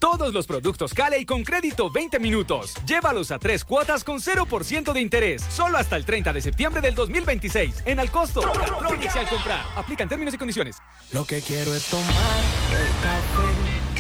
Todos los productos Cale con crédito 20 minutos. Llévalos a 3 cuotas con 0% de interés. Solo hasta el 30 de septiembre del 2026. En Alcosto. Trónica al comprar. Aplican términos y condiciones. Lo que quiero es tomar el café